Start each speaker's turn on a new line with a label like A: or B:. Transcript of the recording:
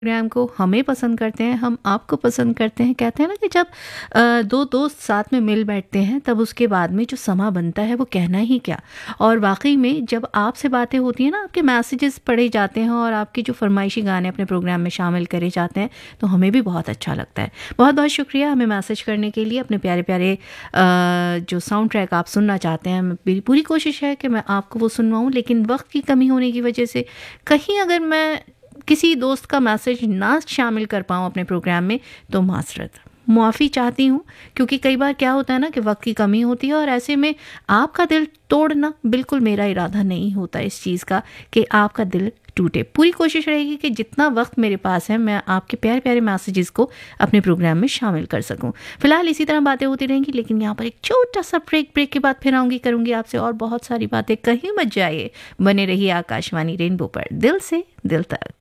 A: Programme को हमें पसंद करते हैं, हम आपको पसंद करते हैं। कहते हैं ना कि जब दो दोस्त साथ में मिल बैठते हैं तब उसके बाद में जो समा बनता है वो कहना ही क्या। और वाक़ई में जब आपसे बातें होती हैं ना, आपके मैसेजेस पढ़े जाते हैं और आपके जो फ़रमाइशी गाने अपने प्रोग्राम में शामिल करे जाते हैं, तो हमें भी बहुत अच्छा लगता है। बहुत-बहुत शुक्रिया हमें मैसेज करने के लिए। अपने प्यारे-प्यारे जो साउंड ट्रैक आप सुनना चाहते हैं, मेरी पूरी कोशिश है कि मैं आपको वो सुनवाऊँ, लेकिन वक़्त की कमी होने की वजह से कहीं अगर मैं किसी दोस्त का मैसेज ना शामिल कर पाऊँ अपने प्रोग्राम में, तो माज़रत, मुआफ़ी चाहती हूँ। क्योंकि कई बार क्या होता है ना कि वक़्त की कमी होती है और ऐसे में आपका दिल तोड़ना बिल्कुल मेरा इरादा नहीं होता इस चीज़ का कि आपका दिल टूटे। पूरी कोशिश रहेगी कि जितना वक़्त मेरे पास है मैं आपके प्यारे-प्यारे मैसेजेस को अपने प्रोग्राम में शामिल कर सकूँ। फ़िलहाल इसी तरह बातें होती रहेंगी, लेकिन यहाँ पर एक छोटा-सा ब्रेक के बाद फिर आऊँगी, करूँगी आपसे और बहुत सारी बातें। कहीं मत जाइए, बने रहिए आकाशवाणी रेनबो पर, दिल से दिल तक।